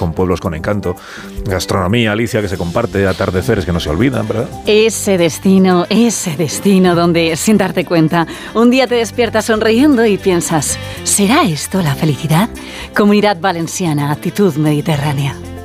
con pueblos con encanto, gastronomía, Alicia, que se comparte, atardeceres que no se olvidan, ¿verdad? Ese destino donde, sin darte cuenta, un día te despiertas sonriendo y piensas, ¿será esto la felicidad? Comunidad Valenciana, actitud mediterránea.